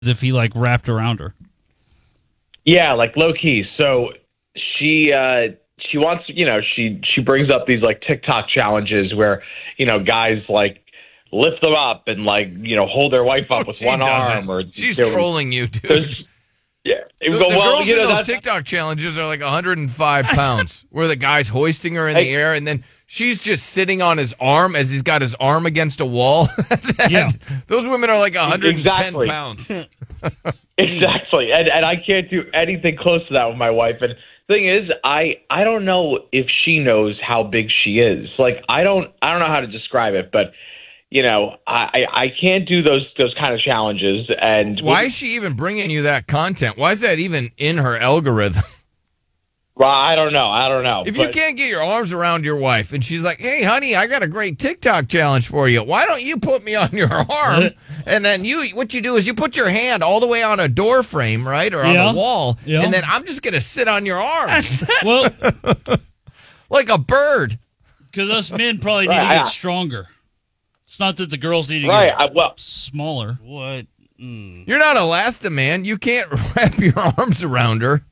if he like wrapped around her. Yeah, like low key. So she wants, she brings up these like TikTok challenges where, guys like lift them up and like, hold their wife up with one arm. Or she's trolling you, dude. Yeah. The girls in those TikTok challenges are like 105 pounds, where the guy's hoisting her in the air, and then she's just sitting on his arm as he's got his arm against a wall. Those women are like 110 pounds. Exactly. And I can't do anything close to that with my wife. And the thing is, I don't know if she knows how big she is. Like, I don't know how to describe it, but I can't do those kind of challenges. And why is she even bringing you that content? Why is that even in her algorithm? Well, I don't know. If you can't get your arms around your wife and she's like, hey, honey, I got a great TikTok challenge for you. Why don't you put me on your arm? And then what you do is you put your hand all the way on a door frame, right? Or on the wall. Yeah. And then I'm just going to sit on your arm. Well, like a bird. Because us men probably need to get stronger. It's not that the girls need to get smaller. What? You're not Elastaman. You can't wrap your arms around her.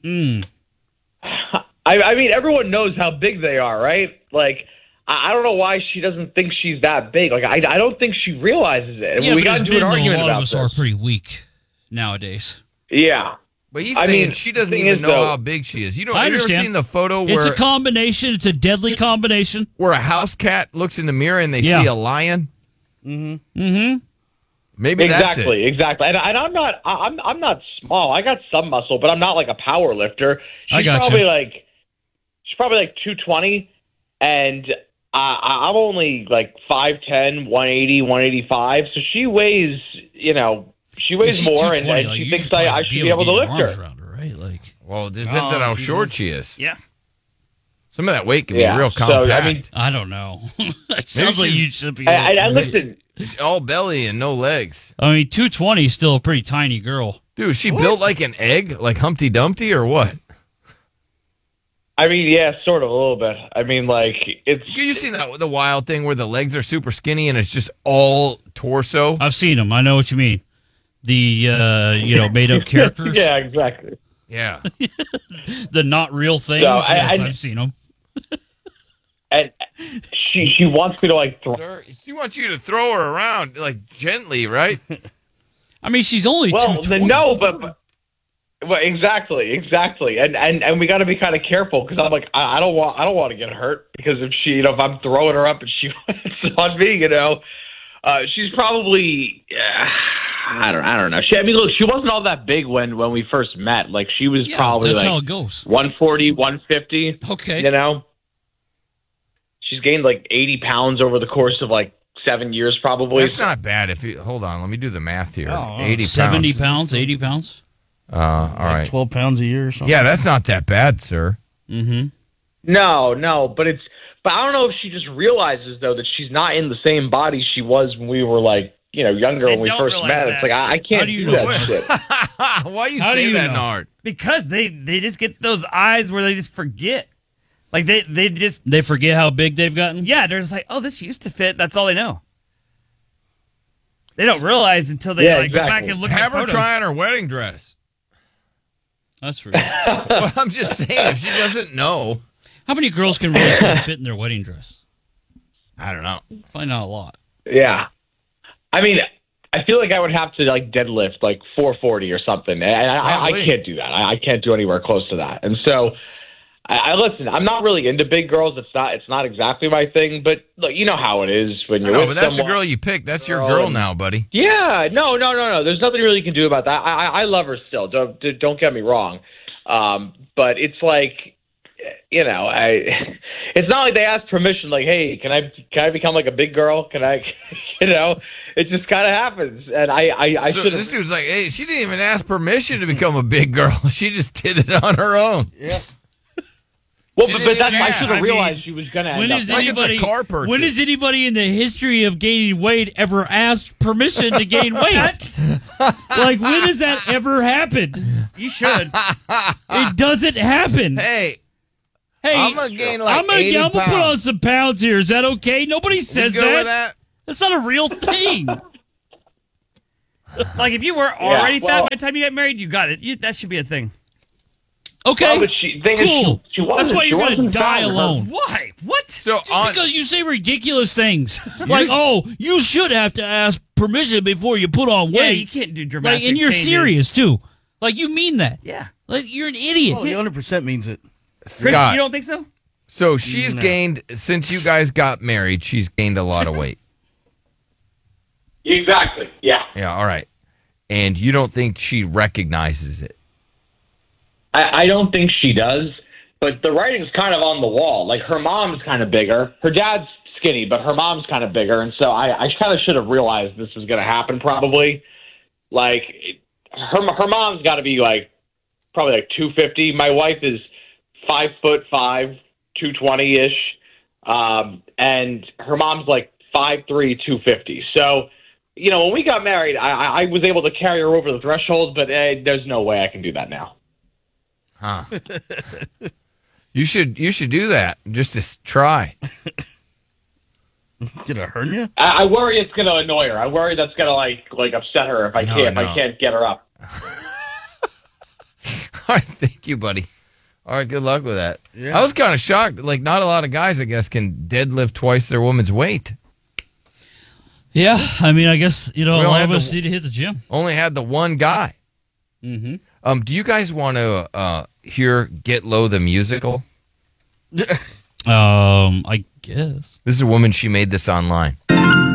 I mean, everyone knows how big they are, right? Like, I don't know why she doesn't think she's that big. Like, I don't think she realizes it. Yeah, we got into an argument a lot about of us this. are pretty weak nowadays. Yeah. But he's saying she doesn't even know how big she is. Have you ever seen the photo where... It's a combination. It's a deadly combination. Where a house cat looks in the mirror and they see a lion? Mm-hmm. Mm-hmm. Maybe that's it. Exactly. And I'm not small. I got some muscle, but I'm not like a power lifter. She's probably like 220, and I'm only like 5'10", 180, 185. So she weighs, more, and she thinks I should be able to lift her. Around her, right? Like, well, it depends on how short she is. Yeah. Some of that weight can be real compact. So, I don't know. It sounds like you should be. I listen. She's all belly and no legs. I mean, 220 is still a pretty tiny girl. Dude, is she built like an egg, like Humpty Dumpty, or what? I mean, yeah, sort of a little bit. I mean, like it's. You seen the wild thing where the legs are super skinny and it's just all torso? I've seen them. I know what you mean. The made up characters. Yeah, exactly. Yeah. The not real things. So, I've seen them. And she wants me to like throw. She wants you to throw her around like gently, right? I mean, she's only 220. No, but exactly, and we got to be kind of careful because I'm like I don't want to get hurt because if she if I'm throwing her up and she it's on me, she's probably I don't know. Look, she wasn't all that big when we first met. Like she was probably that's like how it goes. 140, 150. Okay, she's gained like 80 pounds over the course of like 7 years, probably. That's not bad. Hold on, let me do the math here. 80 pounds. 70 pounds, 80 pounds. All right. 12 pounds a year or something. Yeah, that's not that bad, sir. Mm-hmm. No, but I don't know if she just realizes though that she's not in the same body she was when we were like younger when we first met. It's like I can't do that shit. Why you say that, Nard? Because they just get those eyes where they just forget. Like they forget how big they've gotten. Yeah, they're just like, oh, this used to fit. That's all they know. They don't realize until they go back and look at Have her photos. try on her wedding dress. That's true. Well, I'm just saying, if she doesn't know. How many girls can really still fit in their wedding dress? I don't know. Probably not a lot. Yeah. I mean, I feel like I would have to like deadlift like 440 or something. I can't do that. I can't do anywhere close to that. And so I listen, I'm not really into big girls. It's not exactly my thing, but look, you know how it is when you're with but that's someone. the girl you picked. That's your girl now, buddy. Yeah, no. There's nothing really you can do about that. I love her still. Don't get me wrong. But it's like, it's not like they ask permission. Like, hey, can I become like a big girl? Can I, it just kind of happens. And I so this dude's like, hey, she didn't even ask permission to become a big girl. She just did it on her own. Yeah. Well, but that's I should have realized she was going to end up. When has anybody in the history of gaining weight ever asked permission to gain weight? Like, when has that ever happened? You should. It doesn't happen. Hey, I'm going to gain like 80 I'm going to put pounds. on some pounds here. Is that okay? Nobody says go with that? That's not a real thing. Like if you were already fat by the time you got married, you got it. That should be a thing. Okay, well, but cool. She wasn't, that's why you're going to die alone. Why? What? So because you say ridiculous things like, "Oh, you should have to ask permission before you put on weight." Yeah, you can't do dramatic and you're changes. serious too. Like you mean that? Yeah. Like you're an idiot. Oh, he 100% means it. Chris, Scott, you don't think so? So she's gained, since you guys got married, she's gained a lot of weight. Exactly. Yeah. Yeah, all right. And you don't think she recognizes it? I don't think she does, but the writing's kind of on the wall. Like, her mom's kind of bigger. Her dad's skinny, but her mom's kind of bigger. And so I kind of should have realized this was going to happen probably. Like, her mom's got to be, like, probably like 250. My wife is 5'5", 220-ish. And her mom's like 5'3", 250. So, you know, when we got married, I was able to carry her over the threshold, but there's no way I can do that now. Huh. You should do that just to try. Get a hernia? I worry it's going to annoy her. I worry that's going to like upset her if I can't get her up. All right, thank you, buddy. All right, good luck with that. Yeah. I was kind of shocked. Like, not a lot of guys, I guess, can deadlift twice their woman's weight. Yeah, I mean, I guess a lot of had us need to hit the gym. Only had the one guy. Mm-hmm. Do you guys want to hear Get Low the musical? I guess. This is a woman. She made this online.